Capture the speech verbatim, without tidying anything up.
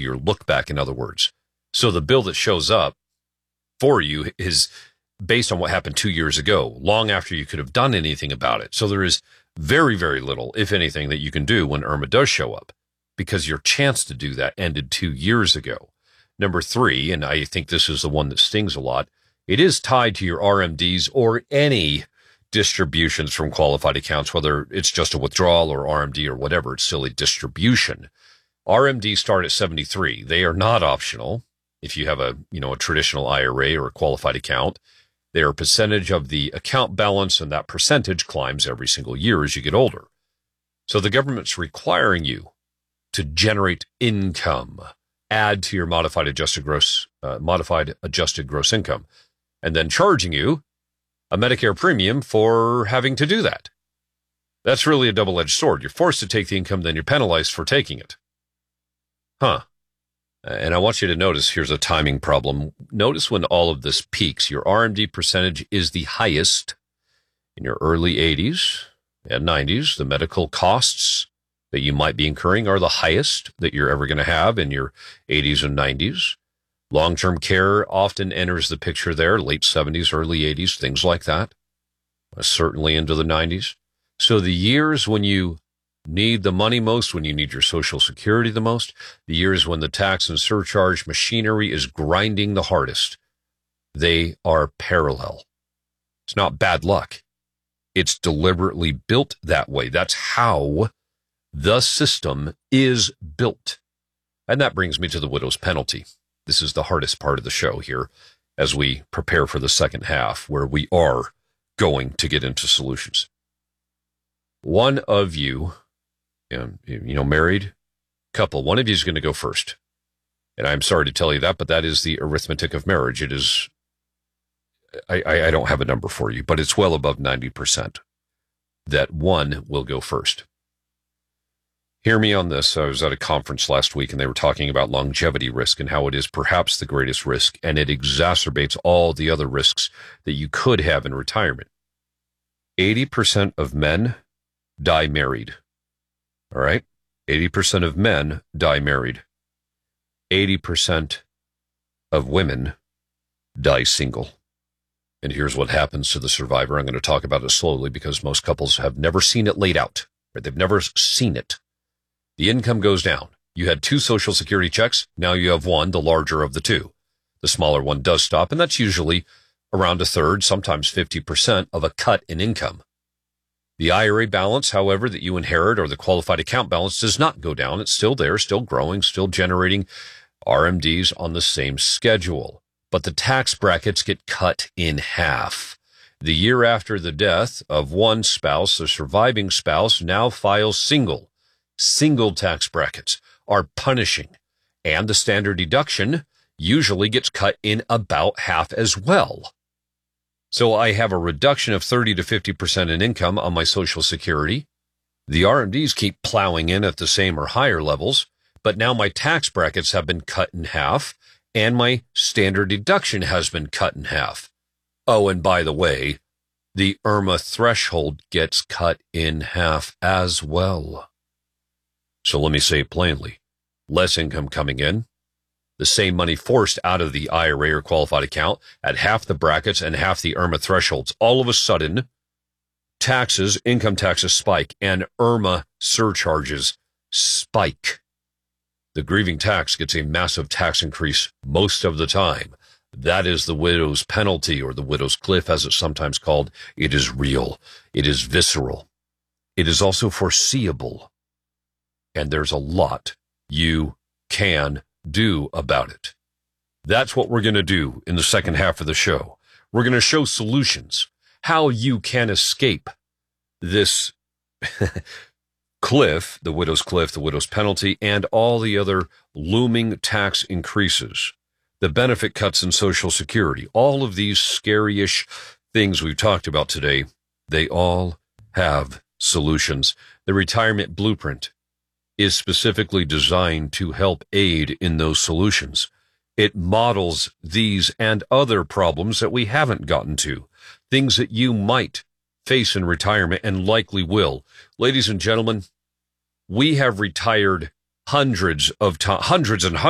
your look back, in other words. So the bill that shows up for you is based on what happened two years ago, long after you could have done anything about it. So there is very, very little, if anything, that you can do when IRMAA does show up, because your chance to do that ended two years ago. Number three, and I think this is the one that stings a lot, it is tied to your R M Ds or any distributions from qualified accounts, whether it's just a withdrawal or R M D or whatever. It's still a distribution. R M Ds start at seventy-three. They are not optional. If you have a, you know, a traditional I R A or a qualified account, they are a percentage of the account balance, and that percentage climbs every single year as you get older. So the government's requiring you to generate income, add to your modified adjusted gross, uh, modified adjusted gross income, and then charging you a Medicare premium for having to do that. That's really a double-edged sword. You're forced to take the income, then you're penalized for taking it. Huh. And I want you to notice, here's a timing problem. Notice when all of this peaks, your R M D percentage is the highest in your early eighties and nineties. The medical costs that you might be incurring are the highest that you're ever going to have in your eighties and nineties. Long-term care often enters the picture there, late seventies, early eighties, things like that, certainly into the nineties. So the years when you need the money most, when you need your Social Security the most, the years when the tax and surcharge machinery is grinding the hardest, they are parallel. It's not bad luck. It's deliberately built that way. That's how the system is built. And that brings me to the widow's penalty. This is the hardest part of the show here as we prepare for the second half, where we are going to get into solutions. One of you, you know, married couple, one of you is going to go first. And I'm sorry to tell you that, but that is the arithmetic of marriage. It is, I, I, I don't have a number for you, but it's well above ninety percent that one will go first. Hear me on this. I was at a conference last week and they were talking about longevity risk and how it is perhaps the greatest risk, and it exacerbates all the other risks that you could have in retirement. eighty percent of men die married. All right? eighty percent of men die married. eighty percent of women die single. And here's what happens to the survivor. I'm going to talk about it slowly because most couples have never seen it laid out. Right? They've never seen it. The income goes down. You had two Social Security checks. Now you have one, the larger of the two. The smaller one does stop, and that's usually around a third, sometimes fifty percent of a cut in income. The I R A balance, however, that you inherit, or the qualified account balance, does not go down. It's still there, still growing, still generating R M Ds on the same schedule. But the tax brackets get cut in half. The year after the death of one spouse, the surviving spouse now files single. Single tax brackets are punishing, and the standard deduction usually gets cut in about half as well. So I have a reduction of thirty to fifty percent in income on my Social Security. The R M Ds keep plowing in at the same or higher levels, but now my tax brackets have been cut in half, and my standard deduction has been cut in half. Oh, and by the way, the IRMAA threshold gets cut in half as well. So let me say it plainly. Less income coming in, the same money forced out of the I R A or qualified account at half the brackets and half the IRMAA thresholds. All of a sudden, taxes, income taxes spike, and IRMAA surcharges spike. The grieving tax gets a massive tax increase most of the time. That is the widow's penalty, or the widow's cliff, as it's sometimes called. It is real. It is visceral. It is also foreseeable. And there's a lot you can do about it. That's what we're going to do in the second half of the show. We're going to show solutions, how you can escape this cliff, the widow's cliff, the widow's penalty, and all the other looming tax increases, the benefit cuts in Social Security, all of these scary-ish things we've talked about today. They all have solutions. The retirement blueprint is specifically designed to help aid in those solutions. It models these and other problems that we haven't gotten to, things that you might face in retirement and likely will. Ladies and gentlemen, we have retired hundreds of times, hundreds and hundreds